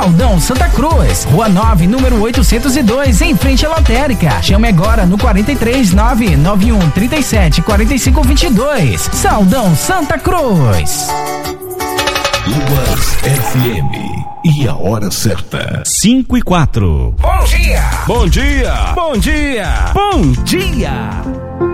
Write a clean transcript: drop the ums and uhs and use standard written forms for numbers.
Saldão Santa Cruz, Rua 9, número 802, em frente à lotérica. Chame agora no 43991374522. Saldão Santa Cruz. Luas FM e a hora certa. 5:04. Bom dia! Bom dia! Bom dia! Bom dia!